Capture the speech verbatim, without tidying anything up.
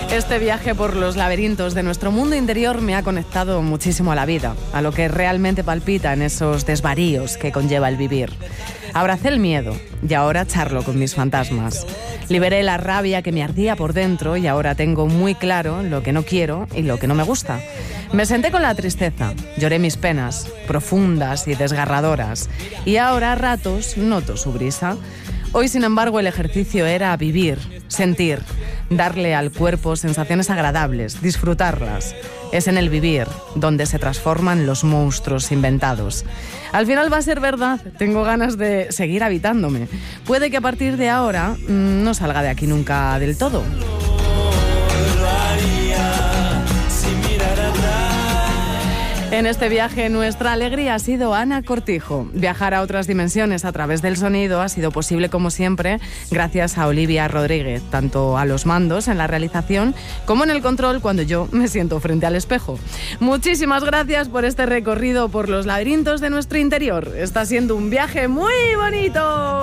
Este viaje por los laberintos de nuestro mundo interior me ha conectado muchísimo a la vida, a lo que realmente palpita en esos desvaríos que conlleva el vivir. Abracé el miedo y ahora charlo con mis fantasmas. Liberé la rabia que me ardía por dentro y ahora tengo muy claro lo que no quiero y lo que no me gusta. Me senté con la tristeza, lloré mis penas, profundas y desgarradoras, y ahora a ratos noto su brisa. Hoy, sin embargo, el ejercicio era vivir, sentir, darle al cuerpo sensaciones agradables, disfrutarlas. Es en el vivir donde se transforman los monstruos inventados. Al final va a ser verdad, tengo ganas de seguir habitándome. Puede que a partir de ahora mmm, no salga de aquí nunca del todo. En este viaje nuestra alegría ha sido Ana Cortijo. Viajar a otras dimensiones a través del sonido ha sido posible, como siempre, gracias a Olivia Rodríguez, tanto a los mandos en la realización como en el control cuando yo me siento frente al espejo. Muchísimas gracias por este recorrido por los laberintos de nuestro interior. Está siendo un viaje muy bonito.